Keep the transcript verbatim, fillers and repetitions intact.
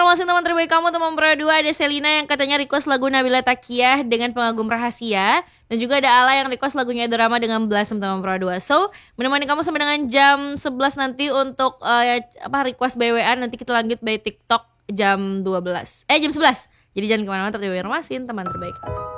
informasi teman terbaik kamu, teman Pro dua. Ada Selina yang katanya request lagu Nabila Takiyah dengan Pengagum Rahasia. Dan juga ada Ala yang request lagunya Drama dengan Blossom teman Pro dua. So, menemani kamu sampai dengan jam sebelas nanti untuk uh, apa request B W A. Nanti kita lanjut by TikTok jam dua belas. Eh jam sebelas. Jadi jangan kemana-mana, tetap di Wirmasin teman terbaik.